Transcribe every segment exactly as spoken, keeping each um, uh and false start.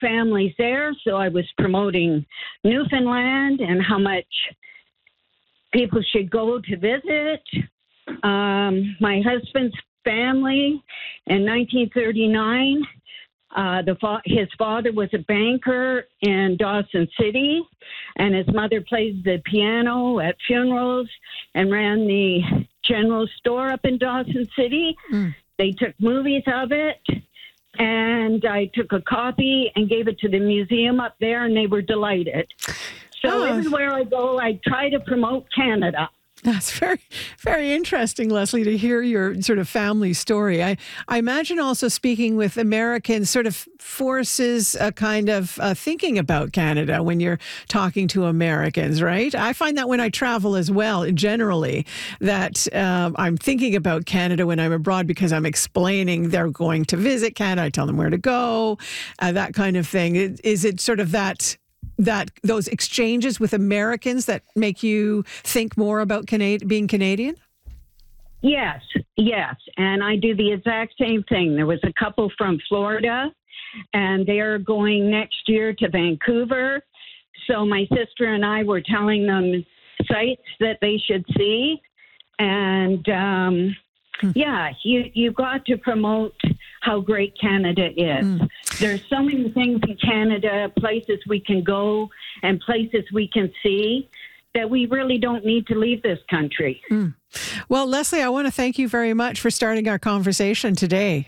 families there, so I was promoting Newfoundland and how much people should go to visit. Um, my husband's family in nineteen thirty-nine, uh, the fa- his father was a banker in Dawson City, and his mother played the piano at funerals and ran the general store up in Dawson City. Mm. They took movies of it, and I took a copy and gave it to the museum up there, and they were delighted. So oh. everywhere I go, I try to promote Canada. That's very, very interesting, Leslie, to hear your sort of family story. I, I imagine also speaking with Americans sort of forces a kind of uh, thinking about Canada when you're talking to Americans, right? I find that when I travel as well, generally, that uh, I'm thinking about Canada when I'm abroad because I'm explaining they're going to visit Canada. I tell them where to go, uh, that kind of thing. Is it sort of that... that those exchanges with Americans that make you think more about Canad- being Canadian? Yes, yes. And I do the exact same thing. There was a couple from Florida, and they're going next year to Vancouver. So my sister and I were telling them sites that they should see. And, um, hmm. yeah, you, you've got to promote how great Canada is. Mm. There's so many things in Canada, places we can go and places we can see, that we really don't need to leave this country. Mm. Well, Leslie, I want to thank you very much for starting our conversation today.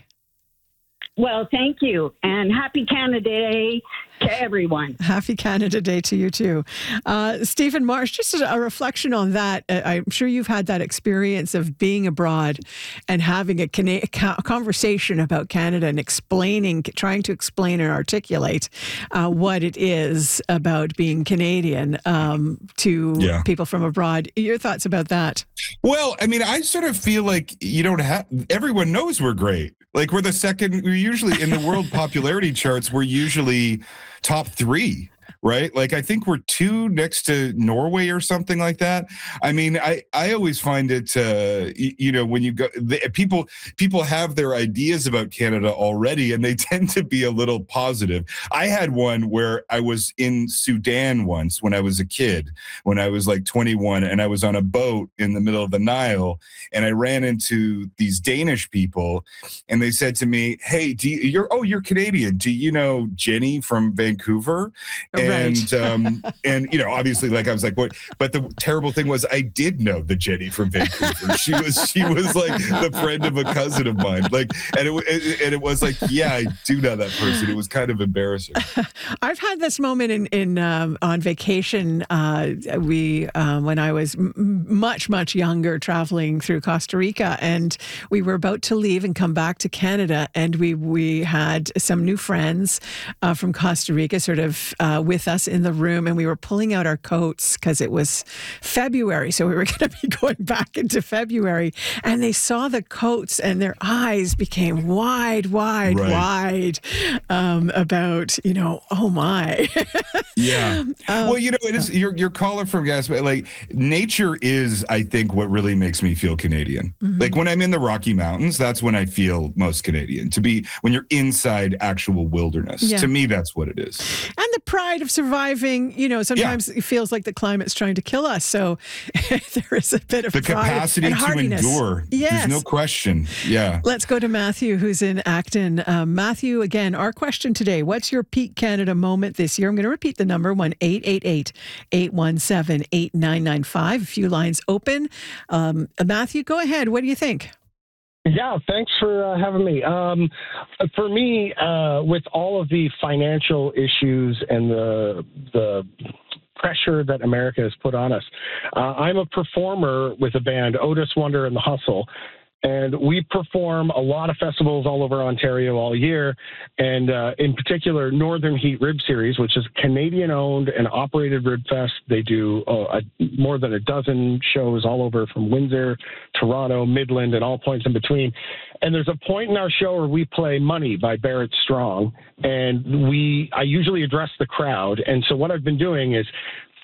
Well, thank you. And happy Canada Day to everyone. Happy Canada Day to you too. Uh, Stephen Marsh, just a, a reflection on that. Uh, I'm sure you've had that experience of being abroad and having a, Cana- a conversation about Canada and explaining, trying to explain and articulate uh, what it is about being Canadian um, to yeah. people from abroad. Your thoughts about that? Well, I mean, I sort of feel like you don't have, everyone knows we're great. Like we're the second, we're usually in the world popularity charts, we're usually top three, right? Like I think we're two next to Norway or something like that. I mean, I, I always find it, uh, you, you know, when you go, the, people people have their ideas about Canada already, and they tend to be a little positive. I had one where I was in Sudan once when I was a kid, when I was like twenty-one, and I was on a boat in the middle of the Nile, and I ran into these Danish people, and they said to me, "Hey, do you, you're oh you're Canadian? Do you know Jenny from Vancouver?" And And, um, and, you know, obviously, like, I was like, what? But the terrible thing was I did know the Jenny from Vancouver. She was, she was like the friend of a cousin of mine. Like, and it, it and it was like, yeah, I do know that person. It was kind of embarrassing. I've had this moment in, in um, on vacation. Uh, we, um, when I was m- much, much younger, traveling through Costa Rica, and we were about to leave and come back to Canada. And we, we had some new friends uh, from Costa Rica sort of uh, with us in the room, and we were pulling out our coats because it was February, so we were going to be going back into February, and they saw the coats and their eyes became wide, wide, right. wide um, about, you know, oh my. Yeah. Um, well, you know, it is your your caller from gas, like nature is, I think, what really makes me feel Canadian. Mm-hmm. Like when I'm in the Rocky Mountains, that's when I feel most Canadian. To be when you're inside actual wilderness. Yeah. To me, that's what it is. And the pride of surviving, you know, sometimes yeah. it feels like the climate's trying to kill us. So there is a bit of the pride capacity and to hardiness. endure. Yes. There's no question. Yeah. Let's go to Matthew, who's in Acton. Um, Matthew, again, our question today, what's your peak Canada moment this year? I'm going to repeat the number, one eight eight eight, eight one seven, eight nine nine five. A few lines open. Um, Matthew, go ahead. What do you think? Yeah, thanks for uh, having me. Um, for me, uh, with all of the financial issues and the the pressure that America has put on us, uh, I'm a performer with a band, Otis Wonder and the Hustle. And we perform a lot of festivals all over Ontario all year. And uh, in particular, Northern Heat Rib Series, which is Canadian-owned and operated rib fest. They do uh, a, more than a dozen shows all over from Windsor, Toronto, Midland, and all points in between. And there's a point in our show where we play Money by Barrett Strong. And we, I usually address the crowd. And so what I've been doing is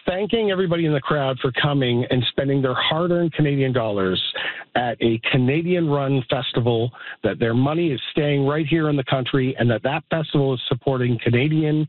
thanking everybody in the crowd for coming and spending their hard-earned Canadian dollars at a Canadian-run festival, that their money is staying right here in the country, and that that festival is supporting Canadian